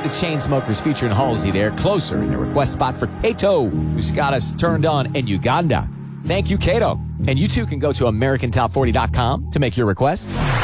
the Chainsmokers featuring Halsey there, Closer, in the request spot for Kato, who's got us turned on in Uganda. Thank you, Kato. And you too can go to AmericanTop40.com to make your request.